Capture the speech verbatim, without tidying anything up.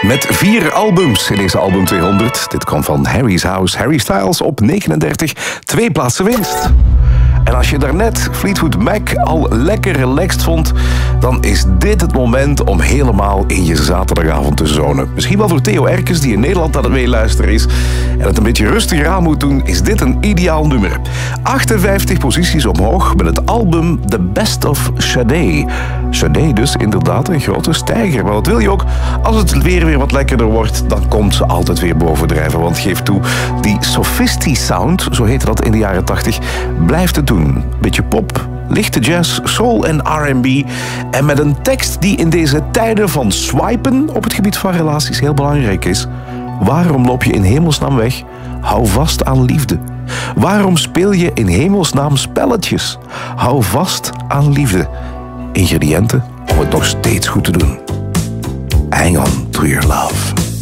Met vier albums in deze album tweehonderd. Dit kwam van Harry's House. Harry Styles op negenendertig. Twee plaatsen winst. En als je daarnet Fleetwood Mac al lekker relaxed vond, dan is dit het moment om helemaal in je zaterdagavond te zonen. Misschien wel voor Theo Erkens, die in Nederland aan het meeluisteren is en het een beetje rustiger aan moet doen, is dit een ideaal nummer. achtenvijftig posities omhoog met het album The Best of Sade. Sade dus inderdaad een grote stijger. Maar wat wil je ook? Als het weer weer wat lekkerder wordt, dan komt ze altijd weer bovendrijven. Want geef toe, die Sophisti sound, zo heette dat in de jaren tachtig, blijft het doen. Beetje pop, lichte jazz, soul en R en B. En met een tekst die in deze tijden van swipen op het gebied van relaties heel belangrijk is. Waarom loop je in hemelsnaam weg? Hou vast aan liefde. Waarom speel je in hemelsnaam spelletjes? Hou vast aan liefde. Ingrediënten om het nog steeds goed te doen. Hang on to your love.